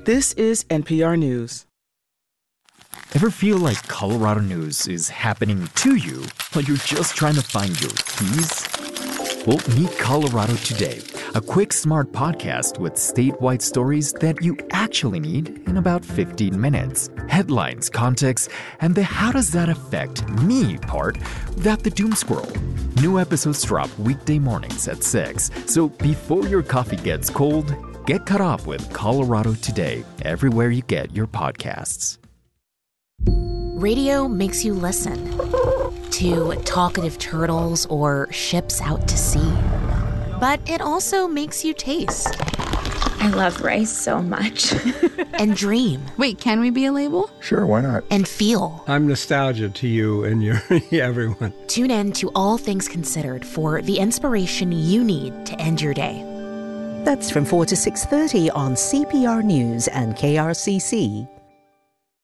This is NPR News. Ever feel like Colorado news is happening to you, but you're just trying to find your keys? Well, meet Colorado Today, a quick, smart podcast with statewide stories that you actually need in about 15 minutes. Headlines, context, and the how does that affect me part without the doom scroll. New episodes drop weekday mornings at 6, so before your coffee gets cold, get caught up with Colorado Today everywhere you get your podcasts. Radio makes you listen to talkative turtles or ships out to sea. But it also makes you taste. I love rice so much. And dream. Wait, can we be a label? Sure, why not? And feel. I'm nostalgia to you and your everyone. Tune in to All Things Considered for the inspiration you need to end your day. That's from 4 to 6:30 on CPR News and KRCC.